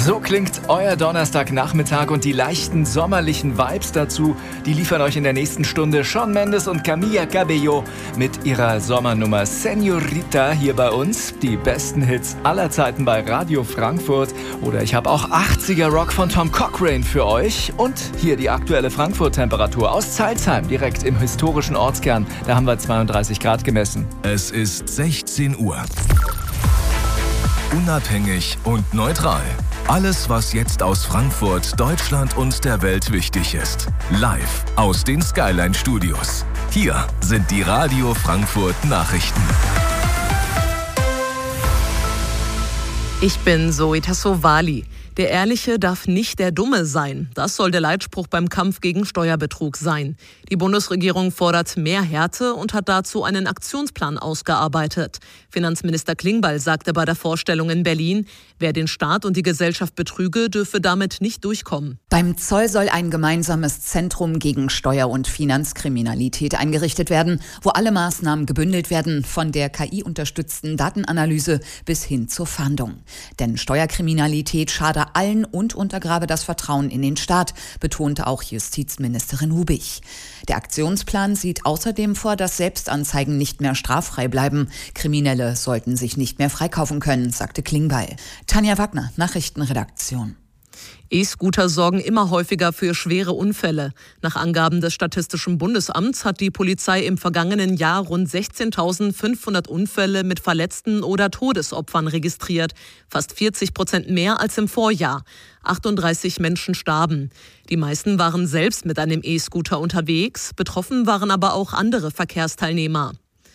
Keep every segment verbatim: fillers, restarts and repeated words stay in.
So klingt euer Donnerstagnachmittag und die leichten sommerlichen Vibes dazu, die liefern euch in der nächsten Stunde Shawn Mendes und Camila Cabello mit ihrer Sommernummer Señorita hier bei uns. Die besten Hits aller Zeiten bei Radio Frankfurt. Oder ich habe auch achtziger Rock von Tom Cochrane für euch. Und hier die aktuelle Frankfurt-Temperatur aus Zeilsheim, direkt im historischen Ortskern. Da haben wir zweiunddreißig Grad gemessen. Es ist sechzehn Uhr. Unabhängig und neutral. Alles, was jetzt aus Frankfurt, Deutschland und der Welt wichtig ist. Live aus den Skyline Studios. Hier sind die Radio Frankfurt Nachrichten. Ich bin Zoe Tassovali. Der Ehrliche darf nicht der Dumme sein. Das soll der Leitspruch beim Kampf gegen Steuerbetrug sein. Die Bundesregierung fordert mehr Härte und hat dazu einen Aktionsplan ausgearbeitet. Finanzminister Klingbeil sagte bei der Vorstellung in Berlin, wer den Staat und die Gesellschaft betrüge, dürfe damit nicht durchkommen. Beim Zoll soll ein gemeinsames Zentrum gegen Steuer- und Finanzkriminalität eingerichtet werden, wo alle Maßnahmen gebündelt werden, von der K I-unterstützten Datenanalyse bis hin zur Fahndung. Denn Steuerkriminalität schade allen und untergrabe das Vertrauen in den Staat, betonte auch Justizministerin Hubig. Der Aktionsplan sieht außerdem vor, dass Selbstanzeigen nicht mehr straffrei bleiben. Kriminelle sollten sich nicht mehr freikaufen können, sagte Klingbeil. Tanja Wagner, Nachrichtenredaktion. E-Scooter sorgen immer häufiger für schwere Unfälle. Nach Angaben des Statistischen Bundesamts hat die Polizei im vergangenen Jahr rund sechzehntausendfünfhundert Unfälle mit Verletzten oder Todesopfern registriert. Fast vierzig Prozent mehr als im Vorjahr. achtunddreißig Menschen starben. Die meisten waren selbst mit einem E-Scooter unterwegs. Betroffen waren aber auch andere Verkehrsteilnehmer.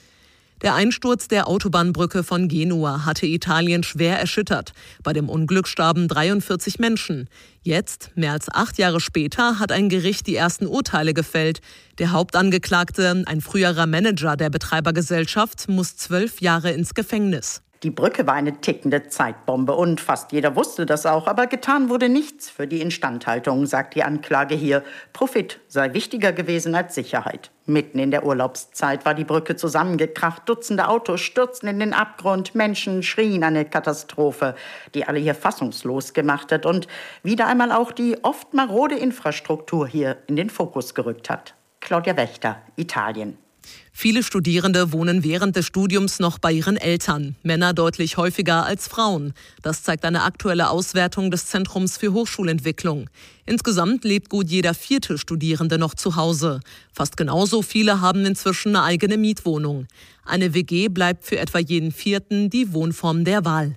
Der Einsturz der Autobahnbrücke von Genua hatte Italien schwer erschüttert. Bei dem Unglück starben dreiundvierzig Menschen. Jetzt, mehr als acht Jahre später, hat ein Gericht die ersten Urteile gefällt. Der Hauptangeklagte, ein früherer Manager der Betreibergesellschaft, muss zwölf Jahre ins Gefängnis. Die Brücke war eine tickende Zeitbombe und fast jeder wusste das auch. Aber getan wurde nichts für die Instandhaltung, sagt die Anklage hier. Profit sei wichtiger gewesen als Sicherheit. Mitten in der Urlaubszeit war die Brücke zusammengekracht. Dutzende Autos stürzten in den Abgrund. Menschen schrien eine Katastrophe, die alle hier fassungslos gemacht hat und wieder einmal auch die oft marode Infrastruktur hier in den Fokus gerückt hat. Claudia Wächter, Italien. Viele Studierende wohnen während des Studiums noch bei ihren Eltern. Männer deutlich häufiger als Frauen. Das zeigt eine aktuelle Auswertung des Zentrums für Hochschulentwicklung. Insgesamt lebt gut jeder vierte Studierende noch zu Hause. Fast genauso viele haben inzwischen eine eigene Mietwohnung. Eine W G bleibt für etwa jeden Vierten die Wohnform der Wahl.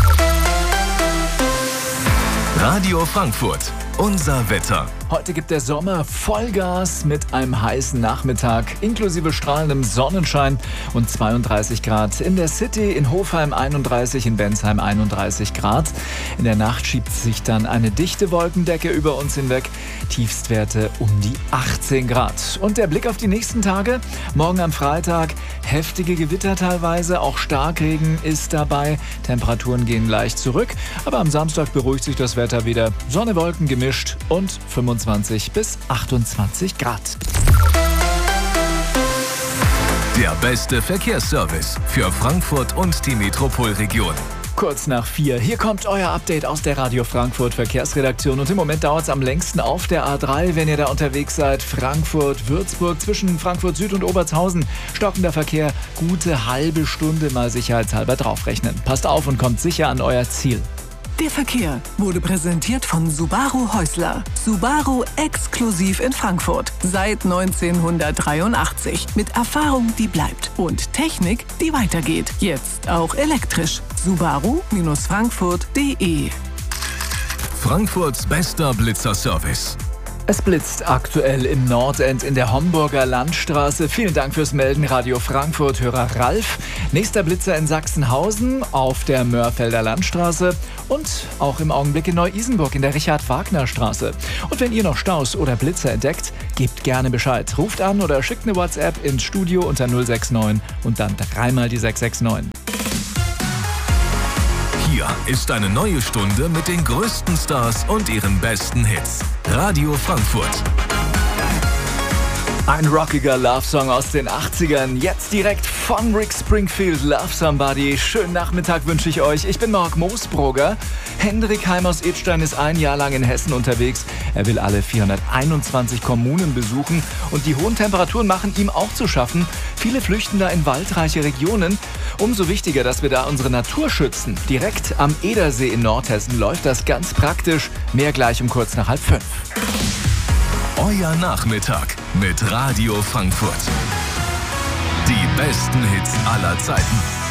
Radio Frankfurt, unser Wetter. Heute gibt der Sommer Vollgas mit einem heißen Nachmittag, inklusive strahlendem Sonnenschein und zweiunddreißig Grad. In der City, in Hofheim einunddreißig, in Bensheim einunddreißig Grad. In der Nacht schiebt sich dann eine dichte Wolkendecke über uns hinweg. Tiefstwerte um die achtzehn Grad. Und der Blick auf die nächsten Tage. Morgen am Freitag heftige Gewitter teilweise, auch Starkregen ist dabei. Temperaturen gehen leicht zurück, aber am Samstag beruhigt sich das Wetter wieder. Sonne, Wolken gemischt und fünfundzwanzig bis achtundzwanzig Grad. Der beste Verkehrsservice für Frankfurt und die Metropolregion. Kurz nach vier. Hier kommt euer Update aus der Radio Frankfurt Verkehrsredaktion. Und im Moment dauert es am längsten auf der A drei, wenn ihr da unterwegs seid. Frankfurt, Würzburg, zwischen Frankfurt Süd und Obertshausen. Stockender Verkehr, gute halbe Stunde mal sicherheitshalber draufrechnen. Passt auf und kommt sicher an euer Ziel. Der Verkehr wurde präsentiert von Subaru Häusler. Subaru exklusiv in Frankfurt. Seit neunzehnhundertdreiundachtzig. Mit Erfahrung, die bleibt. Und Technik, die weitergeht. Jetzt auch elektrisch. Subaru Frankfurt punkt de. Frankfurts bester Blitzerservice. Es blitzt aktuell im Nordend in der Homburger Landstraße. Vielen Dank fürs Melden, Radio Frankfurt-Hörer Ralf. Nächster Blitzer in Sachsenhausen auf der Mörfelder Landstraße und auch im Augenblick in Neu-Isenburg in der Richard-Wagner-Straße. Und wenn ihr noch Staus oder Blitzer entdeckt, gebt gerne Bescheid. Ruft an oder schickt eine WhatsApp ins Studio unter null sechs neun und dann dreimal die sechs sechs neun. Hier ist eine neue Stunde mit den größten Stars und ihren besten Hits. Radio Frankfurt. Ein rockiger Love-Song aus den achtzigern. Jetzt direkt von Rick Springfield, Love Somebody. Schönen Nachmittag wünsche ich euch. Ich bin Marc Moosbrugger. Hendrik Heim aus Idstein ist ein Jahr lang in Hessen unterwegs. Er will alle vierhunderteinundzwanzig Kommunen besuchen. Und die hohen Temperaturen machen ihm auch zu schaffen. Viele flüchten da in waldreiche Regionen. Umso wichtiger, dass wir da unsere Natur schützen. Direkt am Edersee in Nordhessen läuft das ganz praktisch. Mehr gleich um kurz nach halb fünf. Euer Nachmittag mit Radio Frankfurt. Die besten Hits aller Zeiten.